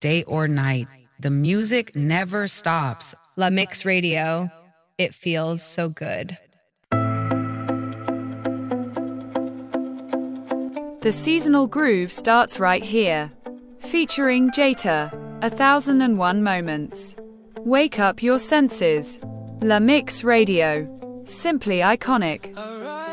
day or night. The music never stops. La Mix Radio. It feels so good. The seasonal groove starts right here. Featuring Jata, 1001 Moments. Wake up your senses. La Mix Radio. Simply iconic.